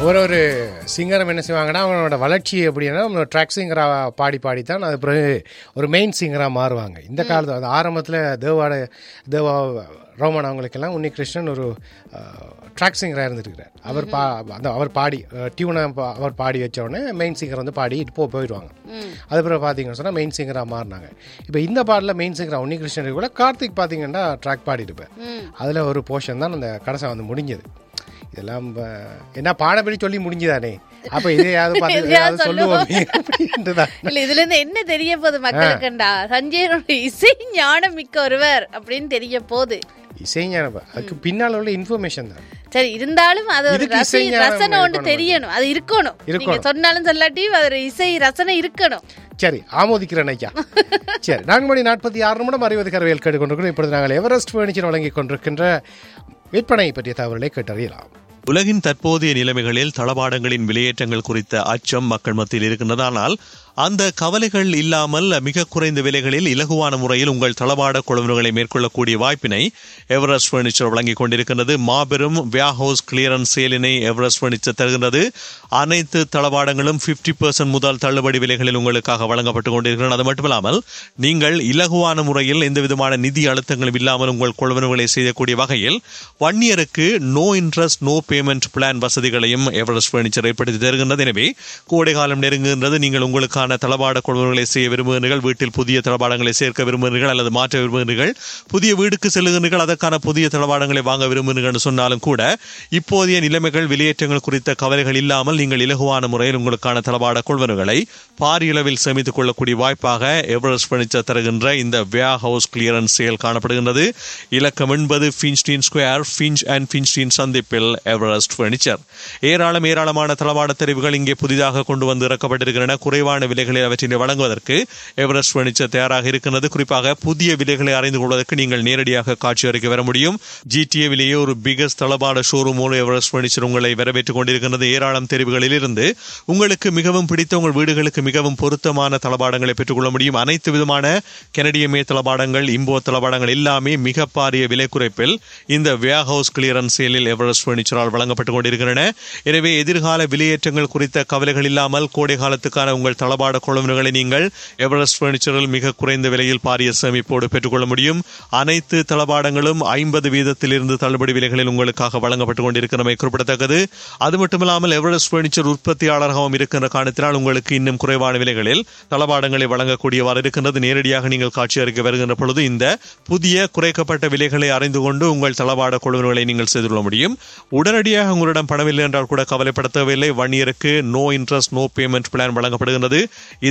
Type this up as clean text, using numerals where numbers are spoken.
ஒரு சிங்கரம் என்ன செய்வாங்கன்னா அவங்களோட வளர்ச்சி எப்படின்னா ட்ராக் சிங்கராக பாடி தான் அது பிறகு ஒரு மெயின் சிங்கராக மாறுவாங்க. இந்த காலத்தில் அது ஆரம்பத்தில் தேவா ரோமன் அவங்களுக்கெல்லாம் உன்னிகிருஷ்ணன் ஒரு ட்ராக் சிங்கராக இருந்துருக்கிறார். அவர் பாடி டியூனை அவர் பாடி வச்ச உடனே மெயின் சிங்கர் வந்து பாடிட்டு போயிடுவாங்க. அது பிறகு பார்த்தீங்கன்னு சொன்னால் மெயின் சிங்கராக மாறினாங்க. இப்போ இந்த பாட்டில் மெயின் சிங்கராக உன்னிகிருஷ்ணன் கூட கார்த்திக் பார்த்தீங்கன்னா ட்ராக் பாடிட்டுப்பேன். அதில் ஒரு போர்ஷன் தான் அந்த கடைசி வந்து முடிஞ்சது. இதெல்லாம் என்ன பாடப்படி சொல்லி முடிஞ்சுதானே, அப்ப இதையாவது சொல்லுவோம். இதுல இருந்து என்ன தெரிய போகுது மக்களுக்குண்டா, சஞ்சயனோட இசை ஞானம் மிக்க ஒருவர் அப்படின்னு தெரிய போகுது. இசை ஞானம் அதுக்கு பின்னால் உள்ள இன்ஃபர்மேஷன் தான். சரி, இருந்தாலும் அது ஒரு ரசனை ஒன்று தெரியணும், அது இருக்கணும். நீங்க சொன்னாலும் சொல்லாட்டியும் அது இசை ரசனை இருக்கணும். சரி, ஆமோதிக்கிறேன் ஐயா. சரி, 4:46 60 கரவையில் கேட்டுக்கொண்டிருக்கிறோம். இப்பொழுது நாங்கள் எவரெஸ்ட் ஃபர்னிச்சர் வழங்கிக் கொண்டிருக்கின்ற விற்பனை பற்றிய தகவல்களை கேட்டறியலாம். உலகின் தற்போதைய நிலைமைகளில் தளபாடங்களின் விலையேற்றங்கள் குறித்த அச்சம் மக்கள் மத்தியில் இருக்கின்றது. ஆனால் அந்த கவலைகள் இல்லாமல் மிக குறைந்த விலைகளில் இலகுவான முறையில் உங்கள் தளபாட கொள்வனவுகளை மேற்கொள்ளக்கூடிய வாய்ப்பினை எவரெஸ்ட் ஃபர்னிச்சர் வழங்கிக் கொண்டிருக்கின்றது. மாபெரும் வியாஹவுஸ் கிளியரன்ஸ் சேலினை எவரெஸ்ட் ஃபர்னிச்சர் தருகின்றது. அனைத்து தளபாடங்களும் 50% முதல் தள்ளுபடி விலைகளில் உங்களுக்காக வழங்கப்பட்டுக் கொண்டிருக்கிறது. அது மட்டுமில்லாமல் நீங்கள் இலகுவான முறையில் எந்த விதமான நிதி அழுத்தங்களும் இல்லாமல் உங்கள் கொள்வனவுகளை செய்யக்கூடிய வகையில் 1 இயருக்கு no interest no payment plan வசதிகளையும் எவரெஸ்ட் ஃபர்னிச்சர் ஏற்படுத்தி தருகின்றது. எனவே கோடை காலம் நெருங்குகின்றது. நீங்கள் உங்களுக்கு தளபாட கொள்வனவுகளை செய்ய விரும்புகிறீர்கள், வீட்டில் புதிய தளபாடங்களை சேர்க்க விரும்புகிறீர்கள் அல்லது மாற்ற விரும்புகிறீர்கள், புதிய வீடுக்கு செல்லுகிறீர்கள், அதற்கான புதிய தளபாடங்களை வாங்க விரும்புகிறீர்கள் சொன்னாலும் கூட இப்போதைய நிலைமைகள் விலையேற்றங்கள் குறித்த கவலைகள் இல்லாமல் நீங்கள் இலகுவான முறையில் உங்களுக்கான தளபாட கொள்வனவுகளை பாரிய அளவில் சேமித்துக் கொள்ளக்கூடிய வாய்ப்பாக எவரெஸ்ட் ஃபர்னிச்சர் தருகின்ற இந்த வியாஹவுஸ் கிளியரன்ஸ் சேல் காணப்படுகின்றது. இலக்கம் 80 ஃபின்ச்டீன் ஸ்கொயர், ஃபின்ச் அண்ட் ஃபின்ச்டீன் சந்திப்பில் எவரெஸ்ட் ஃபர்னிச்சர். ஏராளமான தளபாட தெரிவுகள் இங்கே புதிதாக கொண்டு வந்து இறக்கப்பட்டிருக்கின்றன. குறைவான விலைகளை அவற்றினை வழங்குவதற்கு எவரெஸ்ட் ஃபர்னிச்சர் தயாராக இருக்கிறது. குறிப்பாக புதிய விலைகளை அறிந்து கொள்வதற்கு நீங்கள் நேரடியாக காட்சி அறைக்கு வர முடியும். ஜிடிஏவிலேயே ஒரு பிகஸ்ட் தளபாட ஷோரூம் எவரெஸ்ட் ஃபர்னிச்சர் உங்களை வரவேற்றுக் கொண்டிருக்கிறது. ஏராளம் தெரிவுகளில் இருந்து உங்களுக்கு மிகவும் பிடித்த உங்கள் வீடுகளுக்கு மிகவும் பொருத்தமான தளபாடங்களை பெற்றுக்கொள்ள முடியும். அனைத்து விதமான கனடிய மே தளபாடங்கள், இம்போ தளபாடங்கள் எல்லாமே மிக பாரிய விலை குறைப்பில் இந்த வியாஹவுஸ் கிளியரன்ஸ் சேலில் எவரெஸ்ட் ஃபர்னிச்சரால் வழங்கப்பட்டுக் கொண்டிருக்கின்றன. எனவே எதிர்கால விலையேற்றங்கள் குறித்த கவலைகள் இல்லாமல் கோடை காலத்துக்கான உங்கள் தளபாட கொள்வனவுகளை நீங்கள் எவரெஸ்ட் ஃபர்னிச்சரில் மிக குறைந்த விலையில் பாரிய சேமிப்போடு பெற்றுக்கொள்ள முடியும். அனைத்து தளபாடங்களும் 50% தள்ளுபடி விலைகளில் உங்களுக்காக வழங்கப்பட்டுக் கொண்டிருக்கிறமை குறிப்பிடத்தக்கது. அது மட்டுமில்லாமல் எவரெஸ்ட் ஃபர்னிச்சர் உற்பத்தியாளராகவும் இருக்கின்ற காரணத்தினால் உங்களுக்கு இன்னும் குறைவான விலைகளில் தளபாடங்களை வழங்கக்கூடியவாறு இருக்கின்றது. நேரடியாக நீங்கள் காட்சி அறைக்கு வருகின்ற பொழுது இந்த புதிய குறைக்கப்பட்ட விலைகளை அறிந்து கொண்டு உங்கள் தளபாட கொள்வனவுகளை நீங்கள் செய்து கொள்ள முடியும். உடனடியாக உங்களிடம் பணமில்லை என்றால் கூட கவலைப்பட தேவையில்லை. 1 இயருக்கு no interest no payment plan வழங்கப்படுகின்றது.